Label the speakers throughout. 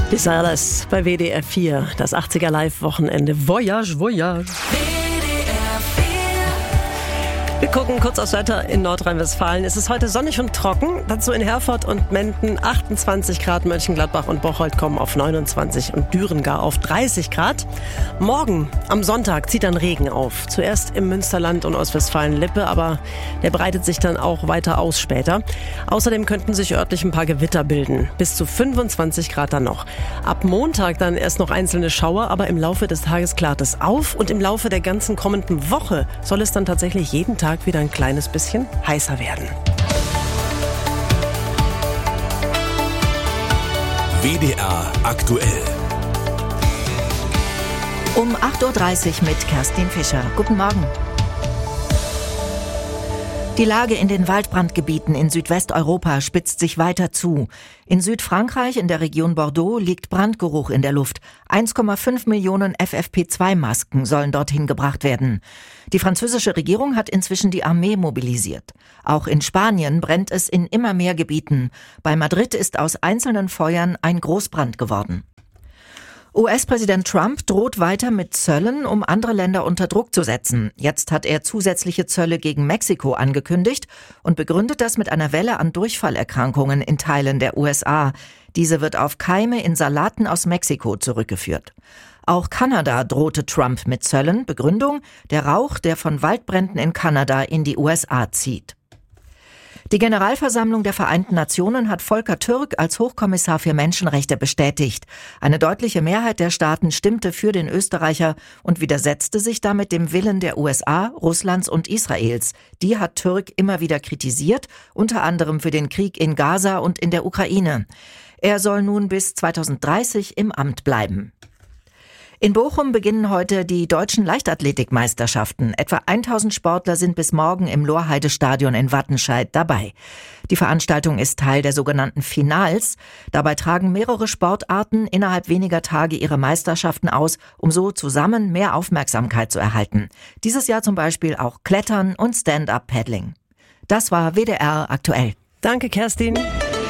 Speaker 1: Desires bei WDR 4, das 80er Live-Wochenende. Voyage, Voyage. Wir gucken kurz aufs Wetter in Nordrhein-Westfalen. Es ist heute sonnig und trocken. Dazu in Herford und Menden 28 Grad. Mönchengladbach und Bocholt kommen auf 29 und Düren gar auf 30 Grad. Morgen, am Sonntag, zieht dann Regen auf. Zuerst im Münsterland und Ostwestfalen-Lippe, aber der breitet sich dann auch weiter aus später. Außerdem könnten sich örtlich ein paar Gewitter bilden. Bis zu 25 Grad dann noch. Ab Montag dann erst noch einzelne Schauer, aber im Laufe des Tages klart es auf. Und im Laufe der ganzen kommenden Woche soll es dann tatsächlich jeden Tag wieder ein kleines bisschen heißer werden.
Speaker 2: WDR aktuell.
Speaker 3: Um 8.30 Uhr mit Kerstin Fischer. Guten Morgen. Die Lage in den Waldbrandgebieten in Südwesteuropa spitzt sich weiter zu. In Südfrankreich, in der Region Bordeaux, liegt Brandgeruch in der Luft. 1,5 Millionen FFP2-Masken sollen dorthin gebracht werden. Die französische Regierung hat inzwischen die Armee mobilisiert. Auch in Spanien brennt es in immer mehr Gebieten. Bei Madrid ist aus einzelnen Feuern ein Großbrand geworden. US-Präsident Trump droht weiter mit Zöllen, um andere Länder unter Druck zu setzen. Jetzt hat er zusätzliche Zölle gegen Mexiko angekündigt und begründet das mit einer Welle an Durchfallerkrankungen in Teilen der USA. Diese wird auf Keime in Salaten aus Mexiko zurückgeführt. Auch Kanada drohte Trump mit Zöllen. Begründung: der Rauch, der von Waldbränden in Kanada in die USA zieht. Die Generalversammlung der Vereinten Nationen hat Volker Türk als Hochkommissar für Menschenrechte bestätigt. Eine deutliche Mehrheit der Staaten stimmte für den Österreicher und widersetzte sich damit dem Willen der USA, Russlands und Israels. Die hat Türk immer wieder kritisiert, unter anderem für den Krieg in Gaza und in der Ukraine. Er soll nun bis 2030 im Amt bleiben. In Bochum beginnen heute die deutschen Leichtathletikmeisterschaften. Etwa 1000 Sportler sind bis morgen im Lorheide-Stadion in Wattenscheid dabei. Die Veranstaltung ist Teil der sogenannten Finals. Dabei tragen mehrere Sportarten innerhalb weniger Tage ihre Meisterschaften aus, um so zusammen mehr Aufmerksamkeit zu erhalten. Dieses Jahr zum Beispiel auch Klettern und Stand-Up-Paddling. Das war WDR aktuell.
Speaker 1: Danke, Kerstin.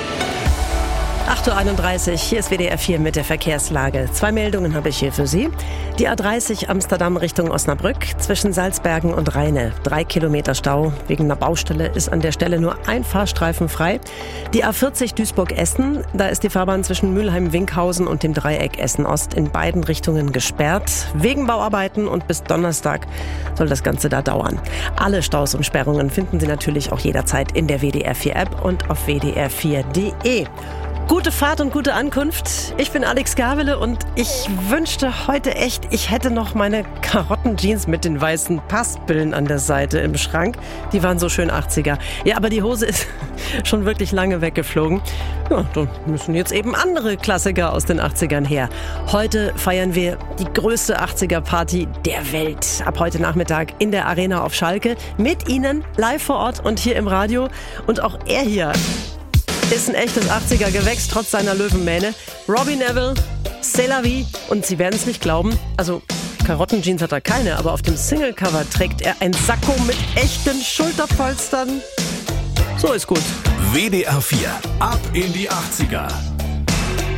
Speaker 1: 8.31 Uhr, hier ist WDR 4 mit der Verkehrslage. 2 Meldungen habe ich hier für Sie. Die A30 Amsterdam Richtung Osnabrück zwischen Salzbergen und Rheine. 3 Kilometer Stau. Wegen einer Baustelle ist an der Stelle nur ein Fahrstreifen frei. Die A40 Duisburg-Essen, da ist die Fahrbahn zwischen Mülheim-Winkhausen und dem Dreieck Essen-Ost in beiden Richtungen gesperrt. Wegen Bauarbeiten und bis Donnerstag soll das Ganze da dauern. Alle Staus und Sperrungen finden Sie natürlich auch jederzeit in der WDR 4 App und auf wdr4.de. Gute Fahrt und gute Ankunft. Ich bin Alex Gabele und ich wünschte heute echt, ich hätte noch meine Karottenjeans mit den weißen Paspeln an der Seite im Schrank. Die waren so schön 80er. Ja, aber die Hose ist schon wirklich lange weggeflogen. Ja, dann müssen jetzt eben andere Klassiker aus den 80ern her. Heute feiern wir die größte 80er-Party der Welt. Ab heute Nachmittag in der Arena auf Schalke. Mit Ihnen live vor Ort und hier im Radio. Und auch er hier ist ein echtes 80er-Gewächs, trotz seiner Löwenmähne. Robbie Neville, C'est la vie. Und Sie werden es nicht glauben, also Karottenjeans hat er keine, aber auf dem Singlecover trägt er ein Sakko mit echten Schulterpolstern. So ist gut.
Speaker 2: WDR 4, ab in die 80er.